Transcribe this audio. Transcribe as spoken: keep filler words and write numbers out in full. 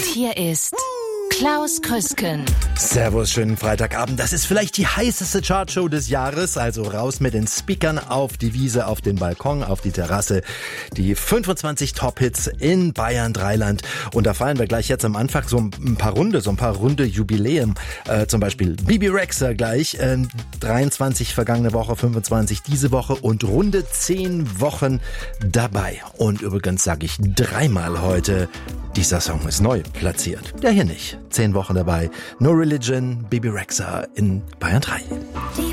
hier ist Klaus Krüsken. Servus, schönen Freitagabend. Das ist vielleicht die heißeste Chartshow des Jahres. Also raus mit den Speakern auf die Wiese, auf den Balkon, auf die Terrasse. Die fünfundzwanzig Top-Hits in Bayern Dreiland. Und da feiern wir gleich jetzt am Anfang so ein paar Runde, so ein paar runde Jubiläen. Äh, zum Beispiel Bibi Rexha gleich. Äh, dreiundzwanzig vergangene Woche, fünfundzwanzig diese Woche und runde zehn Wochen dabei. Und übrigens sage ich dreimal heute, dieser Song ist neu platziert. Der hier nicht. Zehn Wochen dabei. No Religion, Bibi Rexha in Bayern drei.